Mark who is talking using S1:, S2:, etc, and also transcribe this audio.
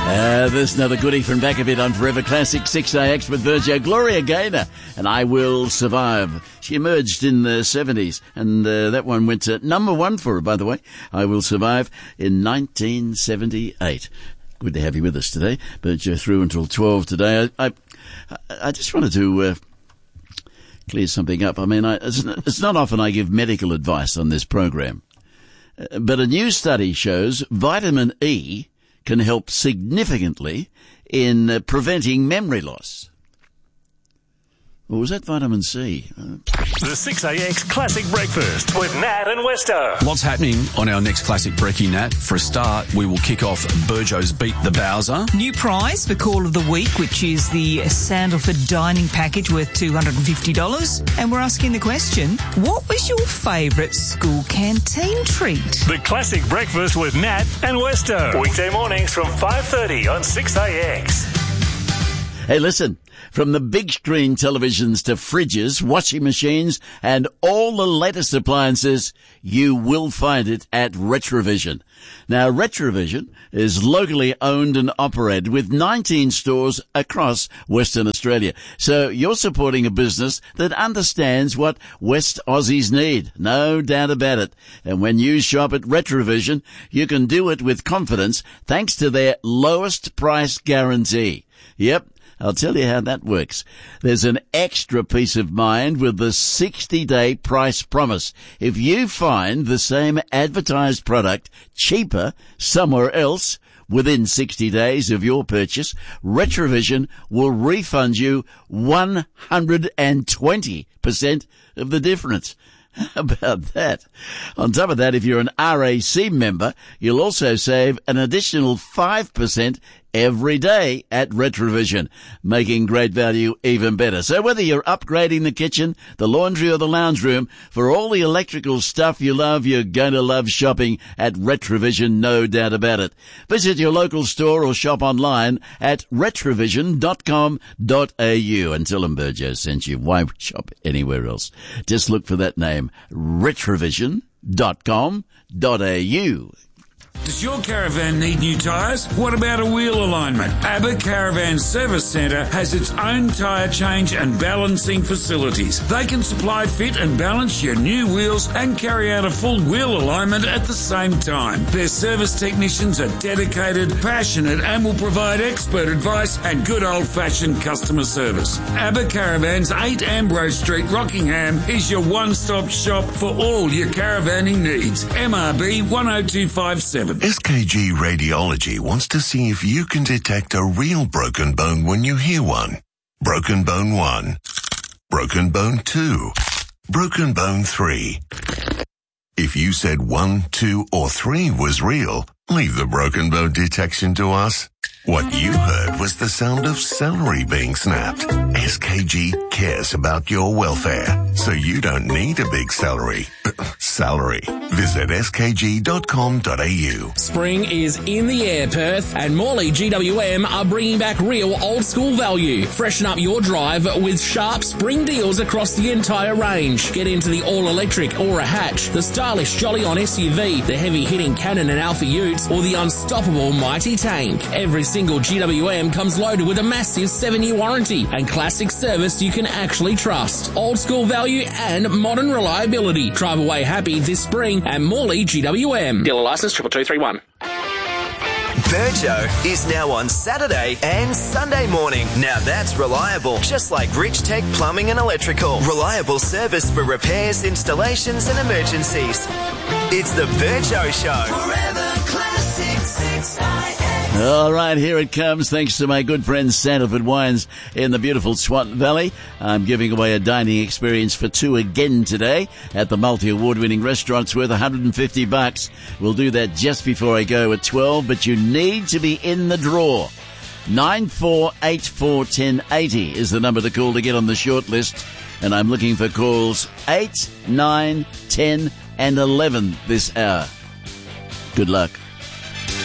S1: There's another goodie from back a bit on Forever Classic 6AX with Virgio. Gloria Gaynor and I Will Survive. She emerged in the 70s and that one went to number one for her, by the way. I Will Survive in 1978. Good to have you with us today. Virgio through until 12 today. I just wanted to clear something up. I mean, it's not often I give medical advice on this program. But a new study shows vitamin E can help significantly in preventing memory loss. Or was that vitamin C?
S2: The 6AX Classic Breakfast with Nat and Westo.
S3: What's happening on our next Classic Brekkie, Nat? For a start, we will kick off Burjo's Beat the Bowser.
S4: New prize for Call of the Week, which is the Sandalford Dining Package worth $250. And we're asking the question, what was your favourite school canteen treat?
S2: The Classic Breakfast with Nat and Westo. Weekday mornings from 5:30 on 6AX.
S1: Hey, listen, from the big screen televisions to fridges, washing machines, and all the latest appliances, you will find it at Retrovision. Now, Retrovision is locally owned and operated with 19 stores across Western Australia. So you're supporting a business that understands what West Aussies need. No doubt about it. And when you shop at Retrovision, you can do it with confidence thanks to their lowest price guarantee. Yep. I'll tell you how that works. There's an extra peace of mind with the 60-day price promise. If you find the same advertised product cheaper somewhere else within 60 days of your purchase, Retrovision will refund you 120% of the difference. How about that? On top of that, if you're an RAC member, you'll also save an additional 5% every day at Retrovision, making great value even better. So whether you're upgrading the kitchen, the laundry or the lounge room, for all the electrical stuff you love, you're going to love shopping at Retrovision, no doubt about it. Visit your local store or shop online at retrovision.com.au and tell them Burjo sent you. Why shop anywhere else? Just look for that name, retrovision.com.au.
S5: Does your caravan need new tyres? What about a wheel alignment? ABBA Caravan Service Centre has its own tyre change and balancing facilities. They can supply, fit and balance your new wheels and carry out a full wheel alignment at the same time. Their service technicians are dedicated, passionate and will provide expert advice and good old-fashioned customer service. ABBA Caravans, 8 Ambrose Street, Rockingham is your one-stop shop for all your caravanning needs. MRB 10257.
S6: SKG Radiology wants to see if you can detect a real broken bone when you hear one. Broken bone 1. Broken bone 2. Broken bone 3. If you said 1, 2 or 3 was real, leave the broken bone detection to us. What you heard was the sound of celery being snapped. SKG cares about your welfare, so you don't need a big salary. Visit skg.com.au.
S7: Spring is in the air, Perth, and Morley GWM are bringing back real old school value. Freshen up your drive with sharp spring deals across the entire range. Get into the all-electric Aura Hatch, the stylish Jolly-On SUV, the heavy-hitting Cannon and Alpha Utes, or the unstoppable Mighty Tank. Every single GWM comes loaded with a massive 7-year warranty and classic service you can actually trust. Old school value and modern reliability. Drive away happy this spring at Morley GWM. Dealer license 22231.
S8: Burjo is now on Saturday and Sunday morning. Now that's reliable. Just like Rich Tech Plumbing and Electrical. Reliable service for repairs, installations and emergencies. It's the Burjo Show.
S9: Forever Classic 6IX.
S1: All right, here it comes. Thanks to my good friends Sandalford Wines in the beautiful Swan Valley. I'm giving away a dining experience for 2 again today at the multi-award-winning restaurants worth $150. We'll do that just before I go at 12, but you need to be in the draw. 94841080 is the number to call to get on the short list, and I'm looking for calls 8, 9, 10 and 11 this hour. Good luck.